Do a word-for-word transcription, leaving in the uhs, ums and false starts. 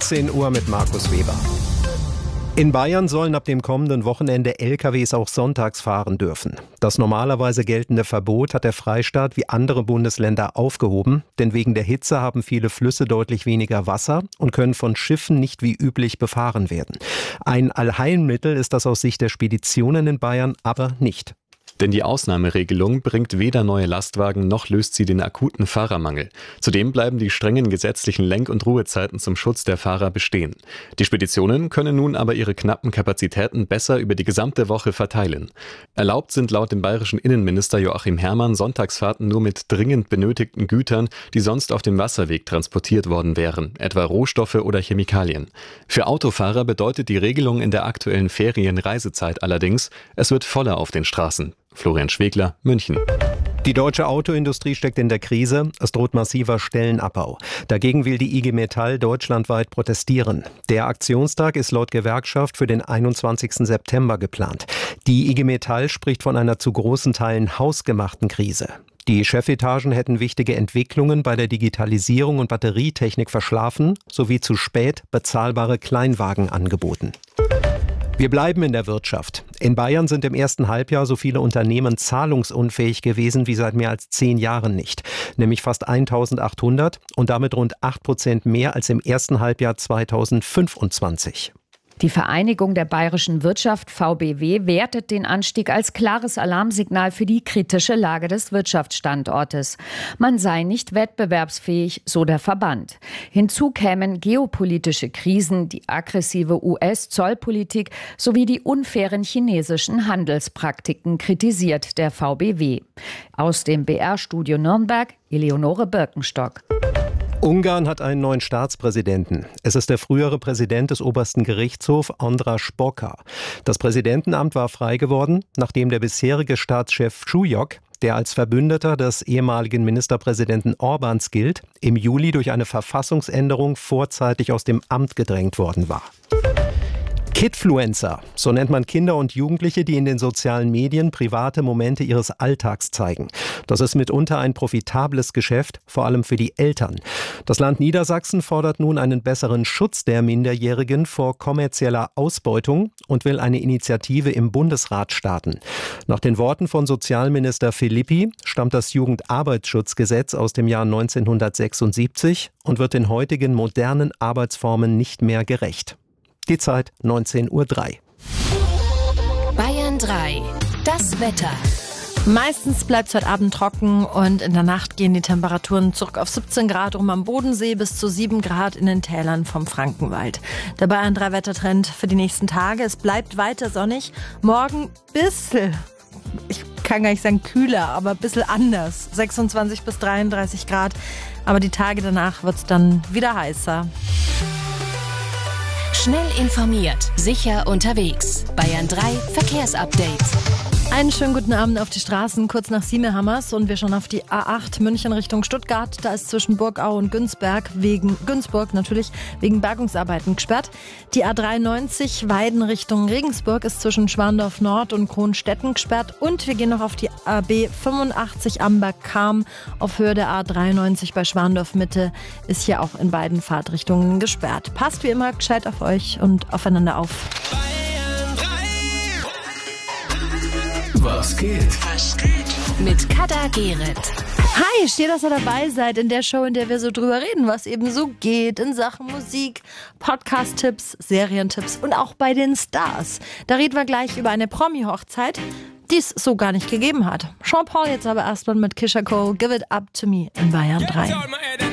neunzehn Uhr mit Markus Weber. In Bayern sollen ab dem kommenden Wochenende L K Ws auch sonntags fahren dürfen. Das normalerweise geltende Verbot hat der Freistaat wie andere Bundesländer aufgehoben, denn wegen der Hitze haben viele Flüsse deutlich weniger Wasser und können von Schiffen nicht wie üblich befahren werden. Ein Allheilmittel ist das aus Sicht der Speditionen in Bayern aber nicht. Denn die Ausnahmeregelung bringt weder neue Lastwagen noch löst sie den akuten Fahrermangel. Zudem bleiben die strengen gesetzlichen Lenk- und Ruhezeiten zum Schutz der Fahrer bestehen. Die Speditionen können nun aber ihre knappen Kapazitäten besser über die gesamte Woche verteilen. Erlaubt sind laut dem bayerischen Innenminister Joachim Herrmann Sonntagsfahrten nur mit dringend benötigten Gütern, die sonst auf dem Wasserweg transportiert worden wären, etwa Rohstoffe oder Chemikalien. Für Autofahrer bedeutet die Regelung in der aktuellen Ferienreisezeit allerdings, es wird voller auf den Straßen. Florian Schwegler, München. Die deutsche Autoindustrie steckt in der Krise. Es droht massiver Stellenabbau. Dagegen will die I G Metall deutschlandweit protestieren. Der Aktionstag ist laut Gewerkschaft für den einundzwanzigsten September geplant. Die I G Metall spricht von einer zu großen Teilen hausgemachten Krise. Die Chefetagen hätten wichtige Entwicklungen bei der Digitalisierung und Batterietechnik verschlafen, sowie zu spät bezahlbare Kleinwagen angeboten. Wir bleiben in der Wirtschaft. In Bayern sind im ersten Halbjahr so viele Unternehmen zahlungsunfähig gewesen wie seit mehr als zehn Jahren nicht. Nämlich fast eintausendachthundert und damit rund acht Prozent mehr als im ersten Halbjahr zweitausendfünfundzwanzig. Die Vereinigung der bayerischen Wirtschaft V B W wertet den Anstieg als klares Alarmsignal für die kritische Lage des Wirtschaftsstandortes. Man sei nicht wettbewerbsfähig, so der Verband. Hinzu kämen geopolitische Krisen, die aggressive U S-Zollpolitik sowie die unfairen chinesischen Handelspraktiken, kritisiert der V B W. Aus dem B R-Studio Nürnberg, Eleonore Birkenstock. Ungarn hat einen neuen Staatspräsidenten. Es ist der frühere Präsident des obersten Gerichtshofs, András Bokar. Das Präsidentenamt war frei geworden, nachdem der bisherige Staatschef Csúlyog, der als Verbündeter des ehemaligen Ministerpräsidenten Orbáns gilt, im Juli durch eine Verfassungsänderung vorzeitig aus dem Amt gedrängt worden war. Kidfluencer, so nennt man Kinder und Jugendliche, die in den sozialen Medien private Momente ihres Alltags zeigen. Das ist mitunter ein profitables Geschäft, vor allem für die Eltern. Das Land Niedersachsen fordert nun einen besseren Schutz der Minderjährigen vor kommerzieller Ausbeutung und will eine Initiative im Bundesrat starten. Nach den Worten von Sozialminister Philippi stammt das Jugendarbeitsschutzgesetz aus dem Jahr neunzehnhundertsechsundsiebzig und wird den heutigen modernen Arbeitsformen nicht mehr gerecht. Die Zeit neunzehn Uhr drei. Bayern drei. Das Wetter. Meistens bleibt es heute Abend trocken und in der Nacht gehen die Temperaturen zurück auf siebzehn Grad rum am Bodensee bis zu sieben Grad in den Tälern vom Frankenwald. Der Bayern drei Wettertrend für die nächsten Tage. Es bleibt weiter sonnig. Morgen bisschen, ich kann gar nicht sagen kühler, aber ein bisschen anders. sechsundzwanzig bis dreiunddreißig Grad. Aber die Tage danach wird es dann wieder heißer. Schnell informiert, sicher unterwegs. Bayern drei Verkehrsupdate. Einen schönen guten Abend auf die Straßen, kurz nach Siemehammers und wir schauen auf die A acht München Richtung Stuttgart. Da ist zwischen Burgau und Günzberg wegen, Günzburg natürlich, wegen Bergungsarbeiten gesperrt. Die A dreiundneunzig Weiden Richtung Regensburg ist zwischen Schwandorf Nord und Kronstetten gesperrt. Und wir gehen noch auf die A B fünfundachtzig Amberg-Cham auf Höhe der A dreiundneunzig bei Schwandorf Mitte ist hier auch in beiden Fahrtrichtungen gesperrt. Passt wie immer gescheit auf euch und aufeinander auf. Was geht? Was geht? Mit Kada Gerrit. Hi, steht, dass ihr dabei seid in der Show, in der wir so drüber reden, was eben so geht in Sachen Musik, Podcast-Tipps, Serientipps und auch bei den Stars. Da reden wir gleich über eine Promi-Hochzeit, die es so gar nicht gegeben hat. Sean Paul jetzt aber erstmal mit Kesha Cole, Give It Up To Me in Bayern drei.